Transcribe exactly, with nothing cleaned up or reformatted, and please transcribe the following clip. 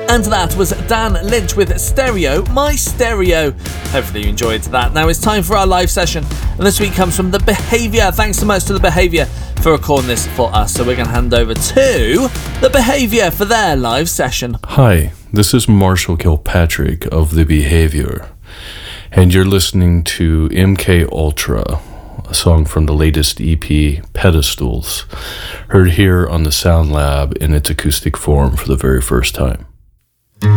And that was Dan Lynch with Stereo, My Stereo. Hopefully you enjoyed that. Now it's time for our live session, and this week comes from The Behaviour. Thanks so much to The Behaviour for recording this for us. So we're going to hand over to The Behaviour for their live session. Hi, this is Marshall Kilpatrick of The Behaviour, and you're listening to M K Ultra, a song from the latest E P, Pedestals, heard here on the Sound Lab in its acoustic form for the very first time.